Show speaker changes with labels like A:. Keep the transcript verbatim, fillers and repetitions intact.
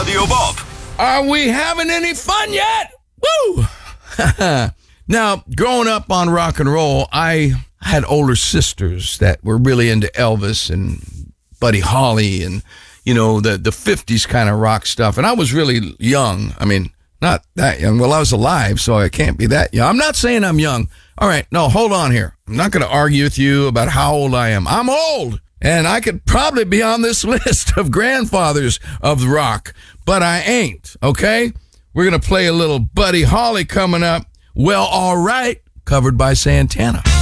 A: Radio Bob.
B: Are we having any fun yet? Woo! Now, growing up on rock and roll, I had older sisters that were really into Elvis and Buddy Holly and, you know, the, the fifties kind of rock stuff. And I was really young. I mean, not that young. Well, I was alive, so I can't be that young. I'm not saying I'm young. All right, no, hold on here. I'm not going to argue with you about how old I am. I'm old, and I could probably be on this list of grandfathers of rock, but I ain't, okay? We're going to play a little Buddy Holly coming up. Well, all right, covered by Santana.